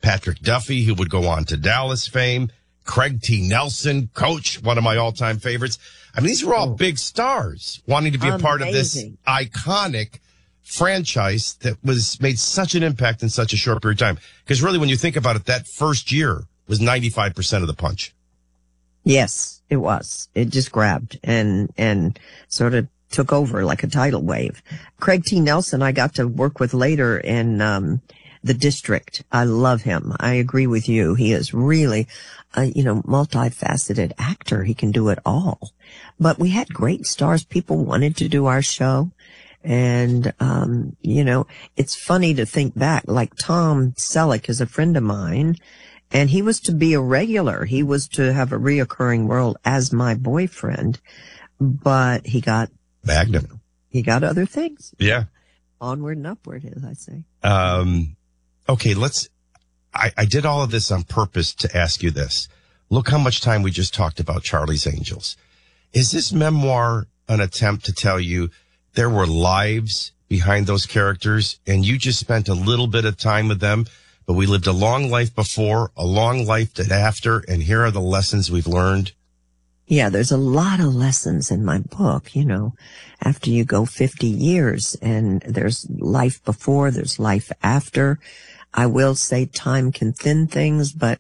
Patrick Duffy, who would go on to Dallas fame, Craig T. Nelson, Coach, one of my all-time favorites. I mean, these were all big stars wanting to be a part of this iconic franchise that was made such an impact in such a short period of time. Because really, when you think about it, that first year was 95% of the punch. Yes, it was. It just grabbed and sort of took over like a tidal wave. Craig T. Nelson, I got to work with later in The District. I love him. I agree with you. He is really multifaceted actor. He can do it all. But we had great stars. People wanted to do our show. And, it's funny to think back, like Tom Selleck is a friend of mine, and he was to be a regular. He was to have a reoccurring role as my boyfriend, but he got Magnum. He got other things. Yeah. Onward and upward, as I say. Okay, I did all of this on purpose to ask you this. Look how much time we just talked about Charlie's Angels. Is this memoir an attempt to tell you there were lives behind those characters and you just spent a little bit of time with them, but we lived a long life before, a long life after, and here are the lessons we've learned? Yeah, there's a lot of lessons in my book, after you go 50 years and there's life before, there's life after. I will say time can thin things, but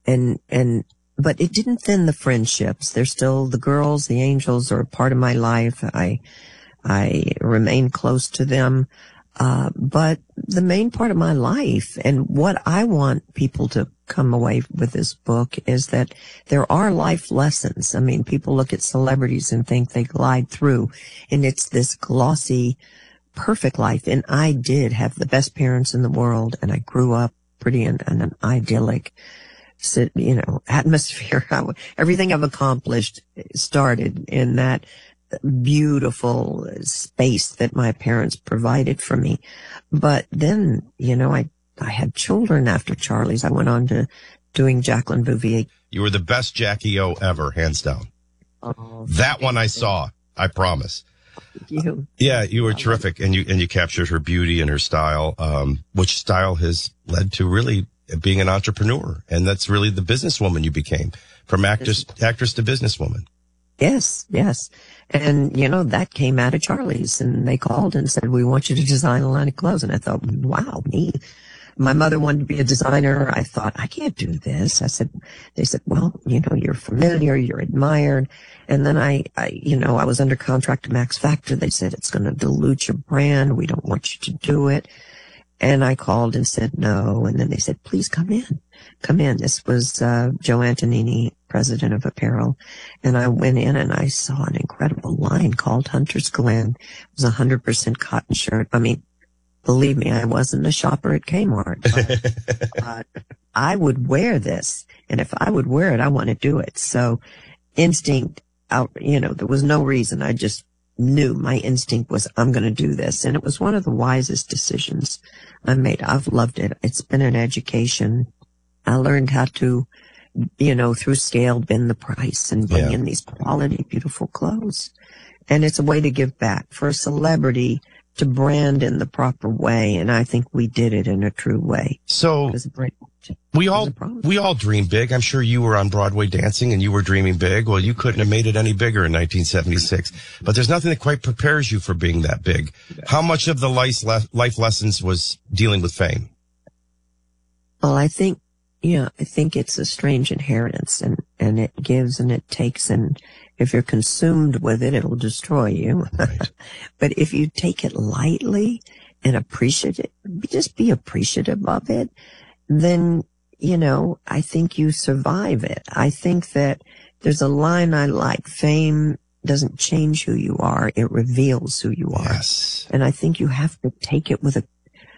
it didn't thin the friendships. They're still the girls, the angels are a part of my life. I remain close to them. But the main part of my life and what I want people to come away with this book is that there are life lessons. I mean, people look at celebrities and think they glide through and it's this glossy, perfect life. And I did have the best parents in the world and I grew up pretty in an idyllic, atmosphere. Everything I've accomplished started in that beautiful space that my parents provided for me. But then, I had children after Charlie's. I went on to doing Jacqueline Bouvier. You were the best Jackie O ever, hands down. Oh, that one I saw, I promise. You. Yeah, you were terrific, and you captured her beauty and her style, which style has led to really being an entrepreneur, and that's really the businesswoman you became, from actress to businesswoman. Yes. And, that came out of Charlie's, and they called and said, we want you to design a line of clothes. And I thought, wow, me. My mother wanted to be a designer. I thought, I can't do this. They said, well, you're familiar, you're admired. And then I was under contract to Max Factor. They said, it's going to dilute your brand. We don't want you to do it. And I called and said no. And then they said, please come in. This was Joe Antonini, president of apparel. And I went in and I saw an incredible line called Hunter's Glen. It was 100% cotton shirt. I mean, believe me, I wasn't a shopper at Kmart. But, I would wear this. And if I would wear it, I want to do it. So instinct out, there was no reason. I just knew my instinct was I'm going to do this. And it was one of the wisest decisions I made. I've loved it. It's been an education. I learned how to, through scale, bend the price and bring in these quality, beautiful clothes. And it's a way to give back for a celebrity to brand in the proper way. And I think we did it in a true way. So we all dream big. I'm sure you were on Broadway dancing and you were dreaming big. Well, you couldn't have made it any bigger in 1976, but there's nothing that quite prepares you for being that big. How much of the life lessons was dealing with fame? Well, I think it's a strange inheritance and it gives and it takes, and if you're consumed with it, it'll destroy you. Right. But if you take it lightly and just be appreciative of it, then, I think you survive it. I think that there's a line I like. Fame doesn't change who you are. It reveals who you are. Yes. And I think you have to take it with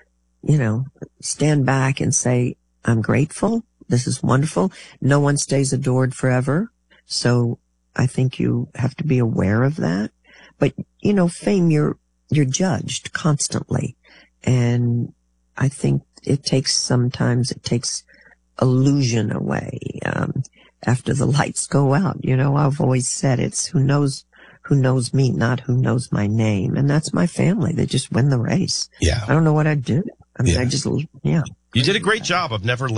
stand back and say, I'm grateful. This is wonderful. No one stays adored forever. So I think you have to be aware of that. But, fame, you're judged constantly. And I think sometimes it takes illusion away. After the lights go out, I've always said it's who knows me, not who knows my name. And that's my family. They just win the race. Yeah. I don't know what I'd do. I mean, You did a great job of never